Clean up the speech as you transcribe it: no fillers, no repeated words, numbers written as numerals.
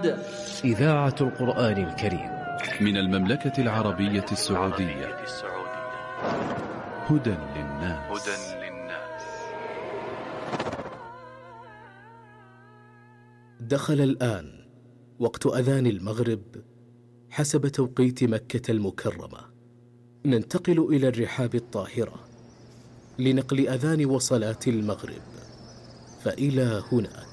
إذاعة القرآن الكريم من المملكة العربية السعودية. هدى للناس. دخل الآن وقت أذان المغرب حسب توقيت مكة المكرمة. ننتقل إلى الرحاب الطاهرة لنقل أذان وصلاة المغرب، فإلى هنا.